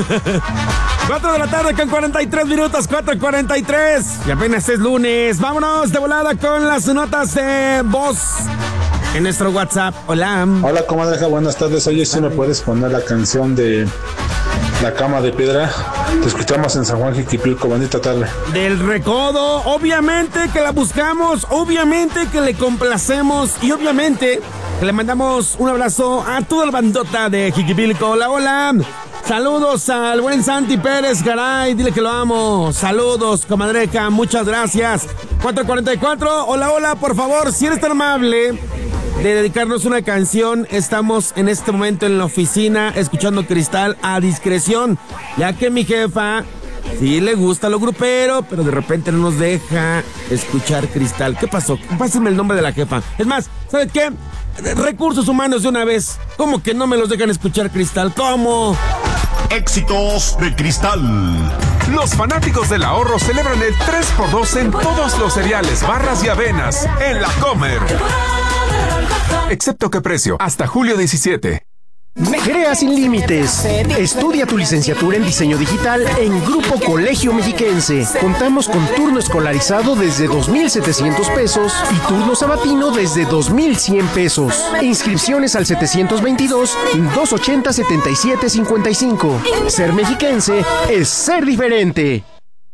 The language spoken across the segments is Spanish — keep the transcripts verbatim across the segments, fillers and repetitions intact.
cuatro de la tarde con cuarenta y tres minutos, cuatro cuarenta y tres. Y apenas es lunes. Vámonos de volada con las notas de voz en nuestro WhatsApp. Hola. Hola, comadreja, buenas tardes. Oye, si me puedes poner la canción de La Cama de Piedra. Te escuchamos en San Juan Jiquipilco. Bonita tarde. Del Recodo, obviamente que la buscamos, obviamente que le complacemos y obviamente que le mandamos un abrazo a toda la bandota de Jiquipilco. Hola, hola. Saludos al buen Santi Pérez, caray, dile que lo amo. Saludos, comadreja, muchas gracias. cuatro cuarenta y cuatro, hola, hola, por favor, si eres tan amable de dedicarnos una canción, estamos en este momento en la oficina escuchando Cristal a discreción, ya que mi jefa sí le gusta lo grupero, pero de repente no nos deja escuchar Cristal. ¿Qué pasó? Pásenme el nombre de la jefa. Es más, ¿sabes qué? Recursos humanos de una vez. ¿Cómo que no me los dejan escuchar Cristal? ¿Cómo? Éxitos de Cristal. Los fanáticos del ahorro celebran el tres por dos en todos los cereales, barras y avenas en La Comer. Excepto qué precio, hasta julio diecisiete. Crea sin límites. Estudia tu licenciatura en diseño digital en Grupo Colegio Mexiquense. Contamos con turno escolarizado desde dos mil setecientos pesos y turno sabatino desde dos mil cien pesos. Inscripciones al setecientos veintidós, doscientos ochenta, setenta y siete cincuenta y cinco. Ser mexiquense es ser diferente.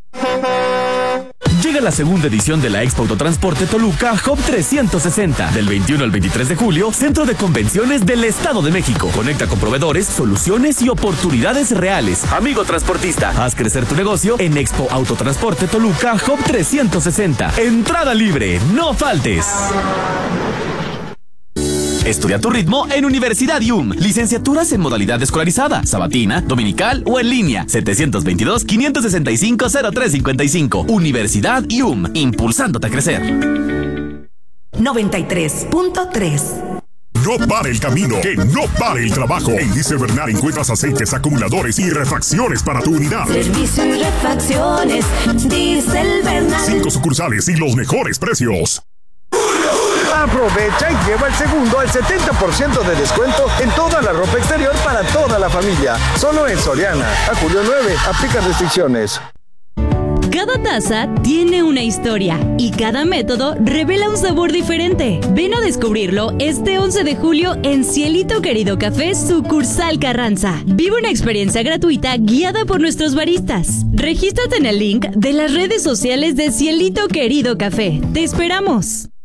Llega la segunda edición de la Expo Autotransporte Toluca Hub trescientos sesenta. Del veintiuno al veintitrés de julio, Centro de Convenciones del Estado de México. Conecta con proveedores, soluciones y oportunidades reales. Amigo transportista, haz crecer tu negocio en Expo Autotransporte Toluca Hub trescientos sesenta. Entrada libre, no faltes. Estudia tu ritmo en Universidad I U M. Licenciaturas en modalidad escolarizada, sabatina, dominical o en línea. setecientos veintidós, quinientos sesenta y cinco, cero tres cincuenta y cinco. Universidad I U M, impulsándote a crecer. noventa y tres punto tres. No pare el camino, que no pare el trabajo. En Dice Bernal encuentras aceites, acumuladores y refacciones para tu unidad. Servicio y refacciones, Dice Bernal. Cinco sucursales y los mejores precios. Aprovecha y lleva el segundo al setenta por ciento de descuento en toda la ropa exterior para toda la familia. Solo en Soriana. A julio nueve, aplica restricciones. Cada taza tiene una historia y cada método revela un sabor diferente. Ven a descubrirlo este once de julio en Cielito Querido Café, sucursal Carranza. Vive una experiencia gratuita guiada por nuestros baristas. Regístrate en el link de las redes sociales de Cielito Querido Café. ¡Te esperamos!